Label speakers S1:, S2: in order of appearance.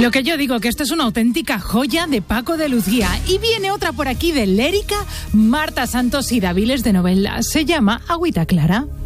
S1: Lo que yo digo, que esto es una auténtica joya de Paco de Lucía. Y viene otra por aquí de Lérica, Marta Santos y Daviles de novela. Se llama Agüita Clara.